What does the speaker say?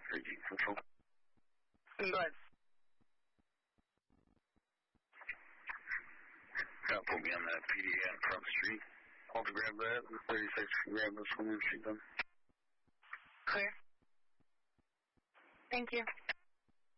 Speaking. Control. Go ahead. Put me on that PDA on Front Street. I'll grab that. The 36 can grab this one when she's done. Clear. Thank you.